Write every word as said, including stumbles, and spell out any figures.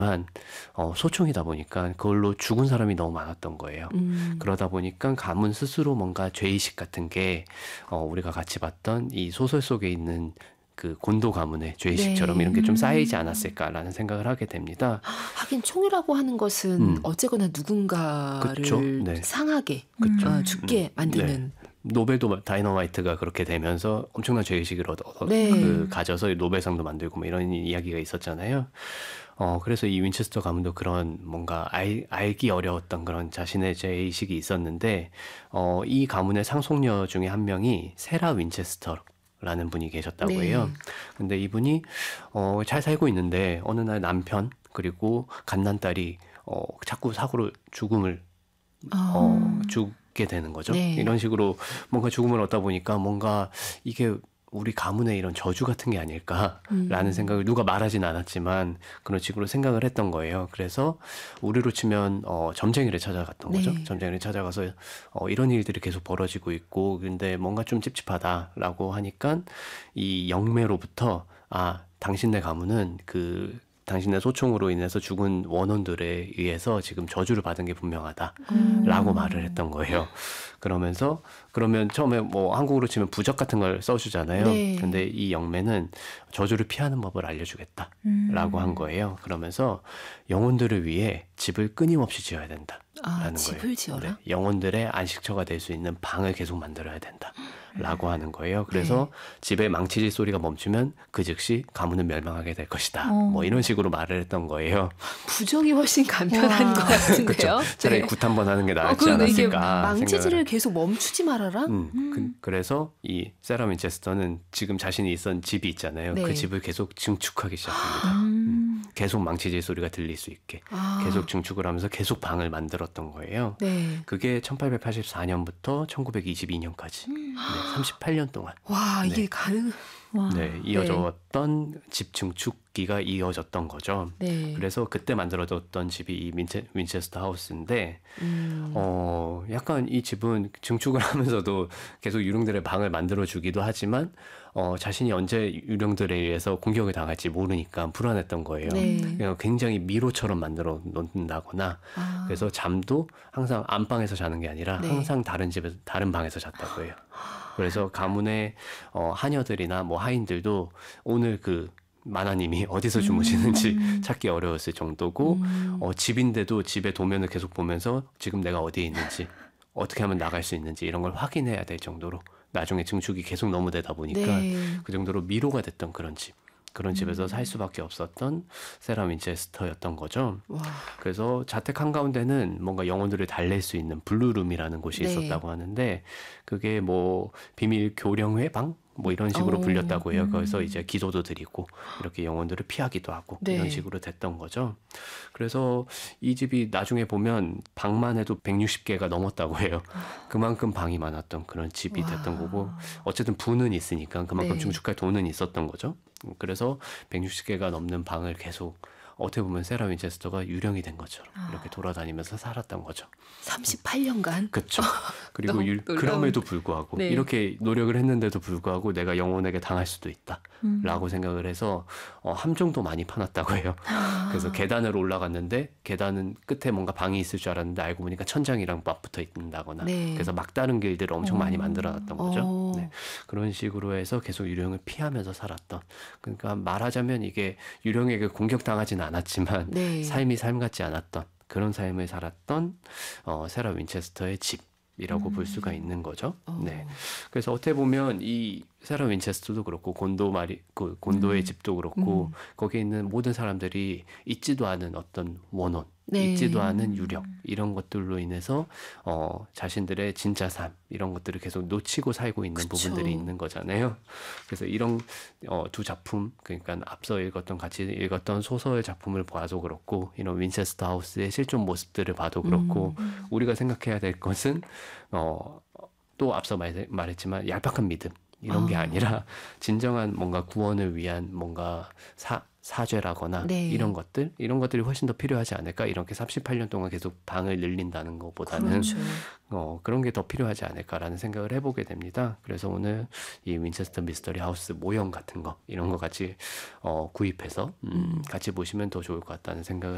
어, 소총이다 보니까 그걸로 죽은 사람이 너무 많았던 거예요. 음. 그러다 보니까 가문 스스로 뭔가 죄의식 같은 게 어, 우리가 같이 봤던 이 소설 속에 있는 그 곤도 가문의 죄의식처럼 네. 이런 게 좀 쌓이지 음. 않았을까라는 생각을 하게 됩니다. 하긴 총이라고 하는 것은 음. 어쨌거나 누군가를 그쵸? 네. 상하게 그쵸? 어, 음. 죽게 음. 만드는. 노벨도 다이너마이트가 그렇게 되면서 엄청난 죄의식을 얻어, 얻어- 네. 그 가져서 노벨상도 만들고 뭐 이런 이야기가 있었잖아요. 어, 그래서 이 윈체스터 가문도 그런 뭔가 알, 알기 어려웠던 그런 자신의 죄의식이 있었는데, 어, 이 가문의 상속녀 중에 한 명이 세라 윈체스터라는 분이 계셨다고 네. 해요. 근데 이분이 어, 잘 살고 있는데 어느 날 남편 그리고 갓난딸이 어, 자꾸 사고로 죽음을 어, 죽게 되는 거죠. 네. 이런 식으로 뭔가 죽음을 얻다 보니까 뭔가 이게 우리 가문의 이런 저주 같은 게 아닐까라는 음. 생각을 누가 말하진 않았지만 그런 식으로 생각을 했던 거예요. 그래서 우리로 치면 어, 점쟁이를 찾아갔던 거죠. 네. 점쟁이를 찾아가서 어, 이런 일들이 계속 벌어지고 있고 근데 뭔가 좀 찝찝하다라고 하니까 이 영매로부터 아, 당신네 가문은 그 당신의 소총으로 인해서 죽은 원혼들에 의해서 지금 저주를 받은 게 분명하다. 음. 라고 말을 했던 거예요. 그러면서 그러면 처음에 뭐 한국으로 치면 부적 같은 걸 써주잖아요. 네. 근데 이 영매는 저주를 피하는 법을 알려주겠다. 라고 한 거예요. 그러면서 영혼들을 위해 집을 끊임없이 지어야 된다. 아, 라는 집을 거예요. 지어라? 네, 영혼들의 안식처가 될 수 있는 방을 계속 만들어야 된다. 라고 하는 거예요. 그래서 네. 집에 망치질 소리가 멈추면 그 즉시 가문은 멸망하게 될 것이다. 어. 뭐 이런 식으로 말을 했던 거예요. 부정이 훨씬 간편한 와. 것 같은데요. 차라리 네. 굿 한 번 하는 게 어, 낫지 그런데 이게 않았을까 망치질을 생각을. 계속 멈추지 말아라? 음, 그, 래서이 세라 윈체스터는 지금 자신이 있던 집이 있잖아요. 네. 그 집을 계속 증축하기 시작합니다. 음. 계속 망치질 소리가 들릴 수 있게 아. 계속 증축을 하면서 계속 방을 만들었던 거예요. 네. 그게 천팔백팔십사 년부터 천구백이십이 년까지 네, 삼십팔 년 동안 와, 이게 네. 가능. 와. 네, 이어졌던 집 증축기가 이어졌던 거죠. 네. 그래서 그때 만들어졌던 집이 이 윈체, 윈체스터 하우스인데 음. 어, 약간 이 집은 증축을 하면서도 계속 유령들의 방을 만들어주기도 하지만, 어, 자신이 언제 유령들에 의해서 공격을 당할지 모르니까 불안했던 거예요. 네. 그냥 굉장히 미로처럼 만들어 놓는다거나, 아. 그래서 잠도 항상 안방에서 자는 게 아니라 네. 항상 다른 집에서, 다른 방에서 잤다고 해요. 그래서 가문의 어, 하녀들이나 뭐 하인들도 오늘 그 마나님이 어디서 주무시는지 음. 찾기 어려웠을 정도고 음. 어, 집인데도 집의 도면을 계속 보면서 지금 내가 어디에 있는지 어떻게 하면 나갈 수 있는지 이런 걸 확인해야 될 정도로 나중에 증축이 계속 너무 되다 보니까 네. 그 정도로 미로가 됐던 그런 집 그런 집에서 살 수밖에 없었던 세라 윈체스터였던 거죠. 와. 그래서 자택 한가운데는 뭔가 영혼들을 달랠 수 있는 블루룸이라는 곳이 네. 있었다고 하는데 그게 뭐 비밀 교령회 방? 뭐 이런 식으로 어. 불렸다고 해요. 음. 거기서 이제 기도도 드리고 이렇게 영혼들을 피하기도 하고 네. 이런 식으로 됐던 거죠. 그래서 이 집이 나중에 보면 방만 해도 백육십 개가 넘었다고 해요. 그만큼 방이 많았던 그런 집이 와. 됐던 거고 어쨌든 부는 있으니까 그만큼 네. 증축할 돈은 있었던 거죠. 그래서 백육십 개가 넘는 방을 계속 어떻게 보면 세라 윈체스터가 유령이 된 것처럼 이렇게 돌아다니면서 살았던 거죠. 삼십팔 년간? 그렇죠. 그리고 너무 유, 놀라운- 그럼에도 불구하고 네. 이렇게 노력을 했는데도 불구하고 내가 영혼에게 당할 수도 있다 음. 라고 생각을 해서 어, 함정도 많이 파놨다고 해요. 아. 그래서 계단을 올라갔는데 계단은 끝에 뭔가 방이 있을 줄 알았는데 알고 보니까 천장이랑 맞붙어 있다거나 네. 그래서 막다른 길들을 엄청 많이 만들어놨던 거죠. 어. 네. 그런 식으로 해서 계속 유령을 피하면서 살았던 그러니까 말하자면 이게 유령에게 공격당하지는 않았지만 네. 삶이 삶 같지 않았던 그런 삶을 살았던 어, 세라 윈체스터의 집이라고 볼 수가 있는 거죠. 어. 네. 그래서 어떻게 보면 이 세라 윈체스터도 그렇고 곤도 마리 그 곤도의 집도 그렇고 음. 거기에 있는 모든 사람들이 잊지도 않은 어떤 원혼, 네. 잊지도 않은 유령 이런 것들로 인해서 어, 자신들의 진짜 삶 이런 것들을 계속 놓치고 살고 있는 그쵸. 부분들이 있는 거잖아요. 그래서 이런 어, 두 작품 그러니까 앞서 읽었던 같이 읽었던 소설 작품을 봐도 그렇고 이런 윈체스터 하우스의 실존 모습들을 봐도 그렇고 음. 우리가 생각해야 될 것은 어, 또 앞서 말, 말했지만 얄팍한 믿음 이런 게 아. 아니라 진정한 뭔가 구원을 위한 뭔가 사, 사죄라거나 네. 이런 것들 이런 것들이 훨씬 더 필요하지 않을까 이렇게 삼십팔 년 동안 계속 방을 늘린다는 것보다는 그렇죠. 어, 그런 게 더 필요하지 않을까라는 생각을 해보게 됩니다. 그래서 오늘 이 윈체스터 미스터리 하우스 모형 같은 거 이런 거 같이 어, 구입해서 음, 같이 보시면 더 좋을 것 같다는 생각을